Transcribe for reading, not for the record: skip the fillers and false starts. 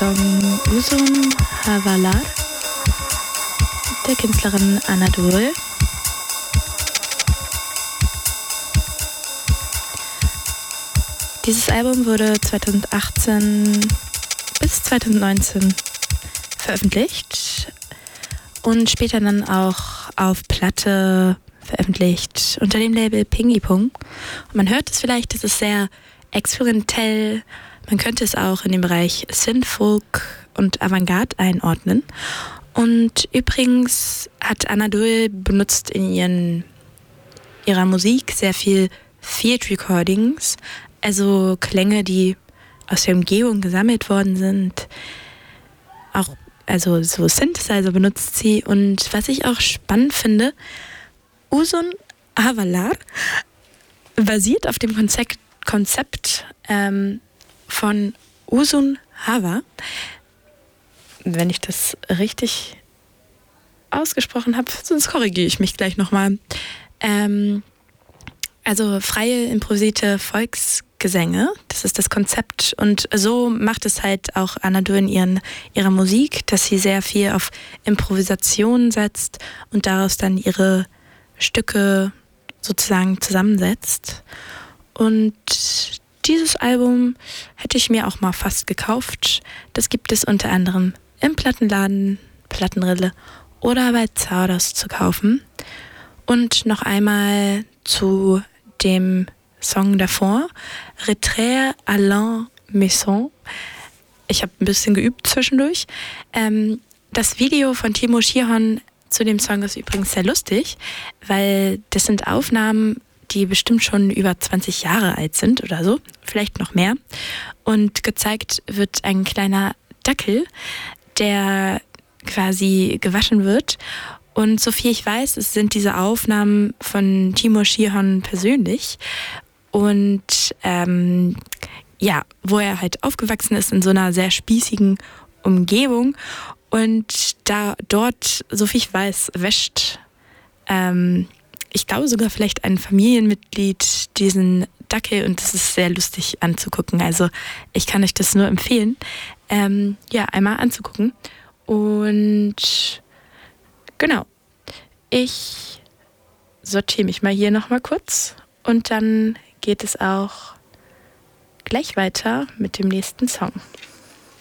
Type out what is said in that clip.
Song Uzun Havalar der Künstlerin Anadol. Dieses Album wurde 2018 bis 2019 veröffentlicht und später dann auch auf Platte veröffentlicht unter dem Label Pingy Pong. Und man hört es vielleicht, es ist sehr experimentell. Man könnte es auch in den Bereich Synth-Folk und Avantgarde einordnen. Und übrigens hat Anadol benutzt in ihrer Musik sehr viel Field Recordings, also Klänge, die aus der Umgebung gesammelt worden sind. Auch also so Synthesizer benutzt sie. Und was ich auch spannend finde, Uzun Havalar basiert auf dem Konzept von Uzun Hava, wenn ich das richtig ausgesprochen habe, sonst korrigiere ich mich gleich nochmal. Also freie improvisierte Volksgesänge, das ist das Konzept, und so macht es halt auch Anadol in ihrer Musik, dass sie sehr viel auf Improvisation setzt und daraus dann ihre Stücke sozusagen zusammensetzt. Und dieses Album hätte ich mir auch mal fast gekauft. Das gibt es unter anderem im Plattenladen, Plattenrille oder bei Zardos zu kaufen. Und noch einmal zu dem Song davor, Retrait à la Maison. Ich habe ein bisschen geübt zwischendurch. Das Video von Timo Schierhorn zu dem Song ist übrigens sehr lustig, weil das sind Aufnahmen, die bestimmt schon über 20 Jahre alt sind oder so, vielleicht noch mehr. Und gezeigt wird ein kleiner Dackel, der quasi gewaschen wird. Und so viel ich weiß, es sind diese Aufnahmen von Timo Schierhorn persönlich. Und wo er halt aufgewachsen ist in so einer sehr spießigen Umgebung. Und dort, so viel ich weiß, wäscht ich glaube sogar vielleicht ein Familienmitglied diesen Dackel, und das ist sehr lustig anzugucken. Also ich kann euch das nur empfehlen, einmal anzugucken. Und genau, ich sortiere mich mal hier nochmal kurz und dann geht es auch gleich weiter mit dem nächsten Song.